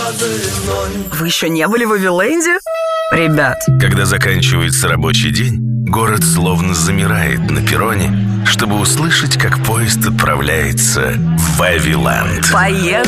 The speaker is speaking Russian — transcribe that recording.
Вы еще не были в Вавиленде? Ребят. Когда заканчивается рабочий день, город словно замирает на перроне, чтобы услышать, как поезд отправляется в Вавиленд. Поехали!